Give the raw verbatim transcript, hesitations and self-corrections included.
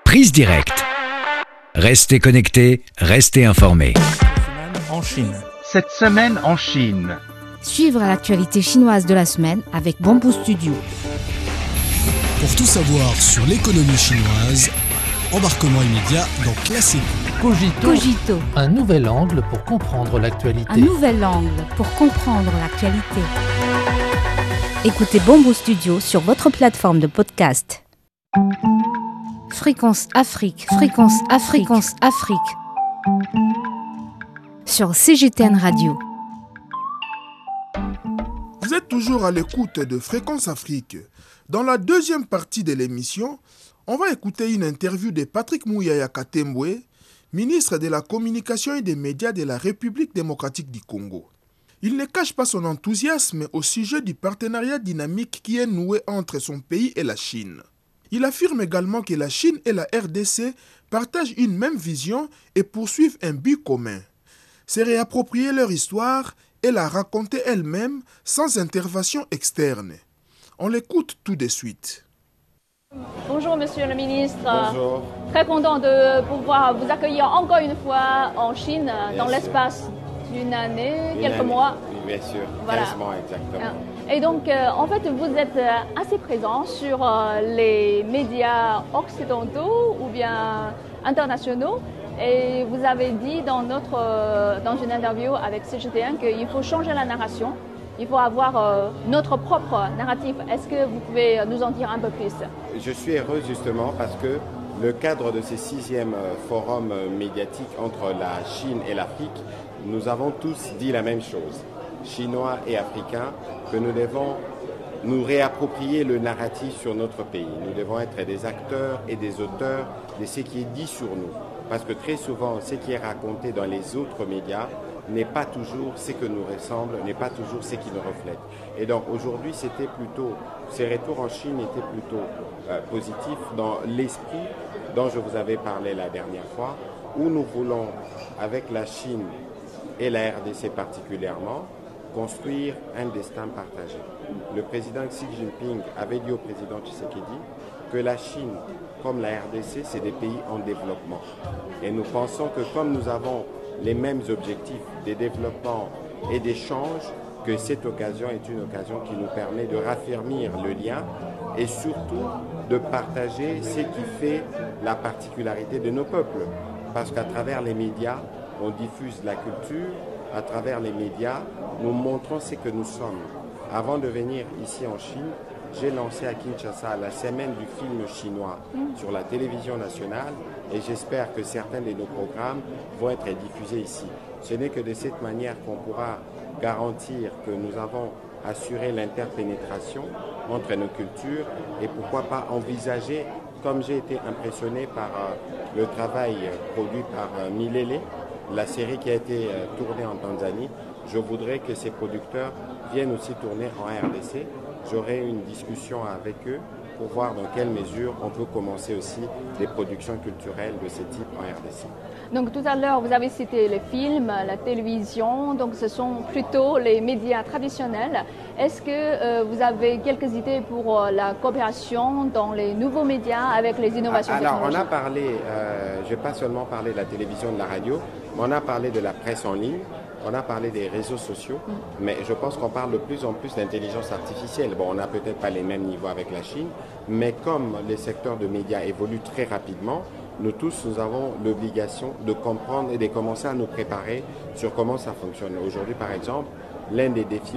Prise directe. Restez connectés, restez informés. En Chine. Cette semaine en Chine. Suivre l'actualité chinoise de la semaine avec Bamboo Studio. Pour tout savoir sur l'économie chinoise, embarquement immédiat dans Classique. Cogito. Cogito. Un nouvel angle pour comprendre l'actualité. Un nouvel angle pour comprendre l'actualité. Écoutez Bamboo Studio sur votre plateforme de podcast. Fréquence Afrique, Fréquence Afrique, Fréquence Afrique. Sur C G T N Radio. Vous êtes toujours à l'écoute de Fréquence Afrique. Dans la deuxième partie de l'émission, on va écouter une interview de Patrick Mouyaya Katembwe, ministre de la Communication et des Médias de la République démocratique du Congo. Il ne cache pas son enthousiasme au sujet du partenariat dynamique qui est noué entre son pays et la Chine. Il affirme également que la Chine et la R D C partagent une même vision et poursuivent un but commun. C'est réapproprier leur histoire et la raconter elle-même sans intervention externe. On l'écoute tout de suite. Bonjour Monsieur le Ministre. Bonjour. Très content de pouvoir vous accueillir encore une fois en Chine, bien dans sûr. l'espace d'une année, Une quelques année. mois. Oui, bien sûr. Voilà. quinze mois exactement. Et donc, euh, en fait, vous êtes euh, assez présent sur euh, les médias occidentaux ou bien internationaux. Et vous avez dit dans, notre, euh, dans une interview avec C G T N qu'il faut changer la narration. Il faut avoir euh, notre propre narratif. Est-ce que vous pouvez nous en dire un peu plus? Je suis heureux justement parce que le cadre de ces sixièmes euh, forums euh, médiatiques entre la Chine et l'Afrique, nous avons tous dit la même chose, Chinois et Africains, que nous devons nous réapproprier le narratif sur notre pays. Nous devons être des acteurs et des auteurs de ce qui est dit sur nous. Parce que très souvent, ce qui est raconté dans les autres médias n'est pas toujours ce que nous ressemble, n'est pas toujours ce qui nous reflète. Et donc aujourd'hui, c'était plutôt, ces retours en Chine étaient plutôt euh, positifs dans l'esprit dont je vous avais parlé la dernière fois, où nous voulons, avec la Chine et la R D C particulièrement, construire un destin partagé. Le président Xi Jinping avait dit au président Tshisekedi que la Chine, comme la R D C, c'est des pays en développement. Et nous pensons que comme nous avons les mêmes objectifs de développement et d'échange, que cette occasion est une occasion qui nous permet de raffermir le lien et surtout de partager ce qui fait la particularité de nos peuples. Parce qu'à travers les médias, on diffuse la culture, à travers les médias, nous montrons ce que nous sommes. Avant de venir ici en Chine, j'ai lancé à Kinshasa la semaine du film chinois sur la télévision nationale et j'espère que certains de nos programmes vont être diffusés ici. Ce n'est que de cette manière qu'on pourra garantir que nous avons assuré l'interpénétration entre nos cultures et pourquoi pas envisager, comme j'ai été impressionné par euh, le travail produit par euh, Milele, la série qui a été euh, tournée en Tanzanie, je voudrais que ces producteurs viennent aussi tourner en R D C. J'aurai une discussion avec eux pour voir dans quelle mesure on peut commencer aussi des productions culturelles de ce type en R D C. Donc tout à l'heure, vous avez cité les films, la télévision, donc ce sont plutôt les médias traditionnels. Est-ce que euh, vous avez quelques idées pour euh, la coopération dans les nouveaux médias avec les innovations Alors, technologiques? on a parlé, euh, je n'ai pas seulement parlé de la télévision, de la radio, mais on a parlé de la presse en ligne. On a parlé des réseaux sociaux, mais je pense qu'on parle de plus en plus d'intelligence artificielle. Bon, on n'a peut-être pas les mêmes niveaux avec la Chine, mais comme les secteurs de médias évoluent très rapidement, nous tous, nous avons l'obligation de comprendre et de commencer à nous préparer sur comment ça fonctionne. Aujourd'hui, par exemple, l'un des défis